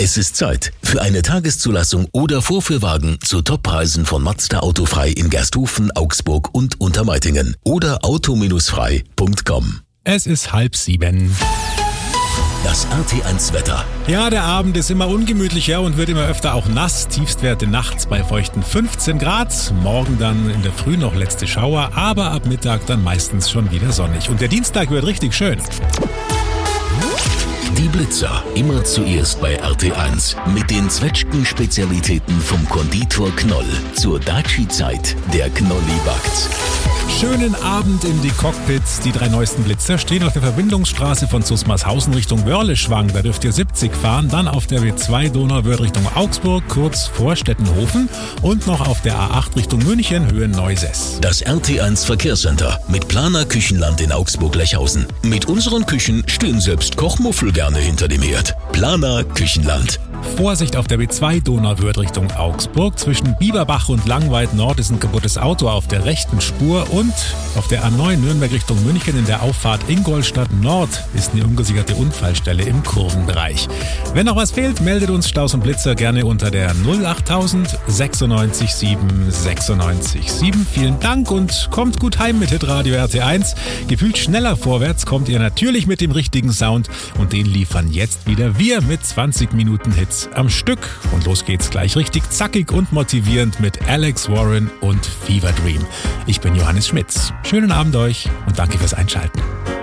Es ist Zeit für eine Tageszulassung oder Vorführwagen zu Toppreisen von Mazda Autofrei in Gersthofen, Augsburg und Untermeitingen oder auto-frei.com. Es ist 6:30. Das RT1 Wetter. Ja, der Abend ist immer ungemütlicher und wird immer öfter auch nass. Tiefstwerte nachts bei feuchten 15 Grad. Morgen dann in der Früh noch letzte Schauer, aber ab Mittag dann meistens schon wieder sonnig. Und der Dienstag wird richtig schön. Die Blitzer, immer zuerst bei RT1 mit den Zwetschgen-Spezialitäten vom Konditor Knoll. Zur Daci-Zeit, der Knolli backt. Schönen Abend in die Cockpits. Die 3 neuesten Blitzer stehen auf der Verbindungsstraße von Susmarshausen Richtung Wörleschwang. Da dürft ihr 70 fahren. Dann auf der W2 Donauwörth Richtung Augsburg, kurz vor Stettenhofen. Und noch auf der A8 Richtung München, Höhe Neuses. Das RT1 Verkehrscenter mit Planer Küchenland in Augsburg-Lechhausen. Mit unseren Küchen stehen selbst Kochmuffel gerne hinter dem Herd. Planer Küchenland. Vorsicht auf der B2 Donauwörth Richtung Augsburg. Zwischen Bieberbach und Langweid Nord ist ein kaputtes Auto auf der rechten Spur. Und auf der A9 Nürnberg Richtung München in der Auffahrt Ingolstadt Nord ist eine ungesicherte Unfallstelle im Kurvenbereich. Wenn noch was fehlt, meldet uns Staus und Blitzer gerne unter der 08000 96 7 96 7. Vielen Dank und kommt gut heim mit Hitradio RT1. Gefühlt schneller vorwärts kommt ihr natürlich mit dem richtigen Sound und den liefern jetzt wieder wir mit 20 Minuten Hits am Stück. Und los geht's gleich richtig zackig und motivierend mit Alex Warren und Fever Dream. Ich bin Johannes Schmitz. Schönen Abend euch und danke fürs Einschalten.